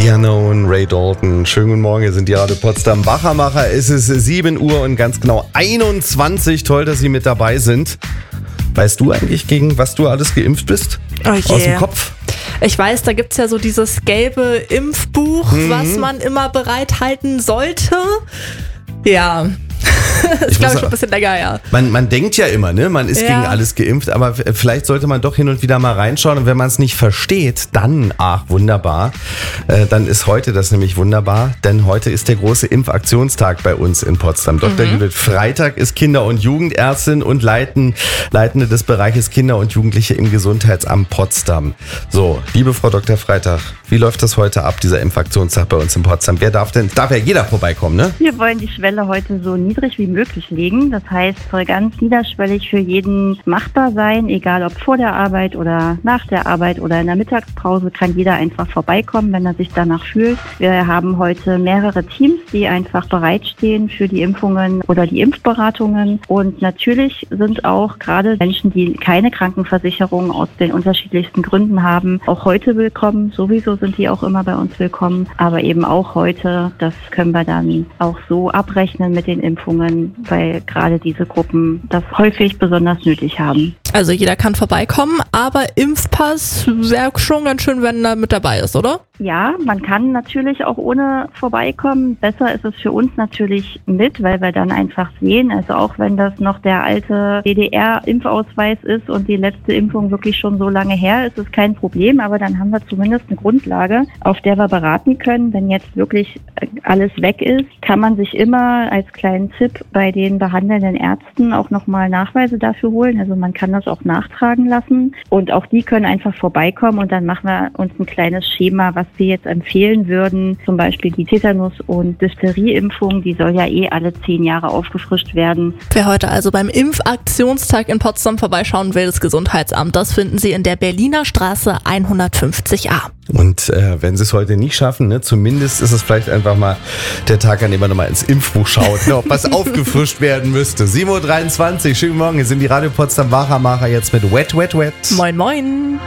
Piano und Ray Dalton. Schönen guten Morgen, hier sind die Radio Potsdam Wachermacher. Es ist 7 Uhr und ganz genau 21. Toll, dass Sie mit dabei sind. Weißt du eigentlich, gegen was du alles geimpft bist? Oh je. Aus dem Kopf? Ich weiß, da gibt es ja so dieses gelbe Impfbuch, was man immer bereithalten sollte. Ja. Das ist, glaube ich, schon ein bisschen länger her. Man denkt ja immer, ne, man ist gegen alles geimpft, aber vielleicht sollte man doch hin und wieder mal reinschauen und wenn man es nicht versteht, dann, wunderbar, dann ist heute das nämlich wunderbar, denn heute ist der große Impfaktionstag bei uns in Potsdam. Dr. Judith Freitag ist Kinder- und Jugendärztin und Leitende des Bereiches Kinder und Jugendliche im Gesundheitsamt Potsdam. So, liebe Frau Dr. Freitag, wie läuft das heute ab, dieser Impfaktionstag bei uns in Potsdam? Wer darf ja jeder vorbeikommen, ne? Wir wollen die Schwelle heute so niedrig wie möglich legen. Das heißt, es soll ganz niederschwellig für jeden machbar sein, egal ob vor der Arbeit oder nach der Arbeit oder in der Mittagspause, kann jeder einfach vorbeikommen, wenn er sich danach fühlt. Wir haben heute mehrere Teams, die einfach bereitstehen für die Impfungen oder die Impfberatungen. Und natürlich sind auch gerade Menschen, die keine Krankenversicherung aus den unterschiedlichsten Gründen haben, auch heute willkommen. Sowieso sind die auch immer bei uns willkommen. Aber eben auch heute, das können wir dann auch so abrechnen mit den Impfungen, weil gerade diese Gruppen das häufig besonders nötig haben. Also jeder kann vorbeikommen, aber Impfpass wäre schon ganz schön, wenn er mit dabei ist, oder? Ja, man kann natürlich auch ohne vorbeikommen. Besser ist es für uns natürlich mit, weil wir dann einfach sehen, also auch wenn das noch der alte DDR-Impfausweis ist und die letzte Impfung wirklich schon so lange her ist, ist kein Problem, aber dann haben wir zumindest eine Grundlage, auf der wir beraten können. Wenn jetzt wirklich alles weg ist, kann man sich immer als kleinen Tipp bei den behandelnden Ärzten auch nochmal Nachweise dafür holen. Also man kann das auch nachtragen lassen und auch die können einfach vorbeikommen und dann machen wir uns ein kleines Schema, was wir jetzt empfehlen würden. Zum Beispiel die Tetanus- und Diphtherieimpfung, die soll ja alle 10 Jahre aufgefrischt werden. Wer heute also beim Impfaktionstag in Potsdam vorbeischauen will, das Gesundheitsamt, das finden Sie in der Berliner Straße 150a. Und wenn Sie es heute nicht schaffen, ne, zumindest ist es vielleicht einfach mal der Tag, an dem man nochmal ins Impfbuch schaut, ne, ob was aufgefrischt werden müsste. 7.23 Uhr, schönen Morgen, hier sind die Radio Potsdam Wachermacher jetzt mit Wet, Wet, Wet. Moin, moin.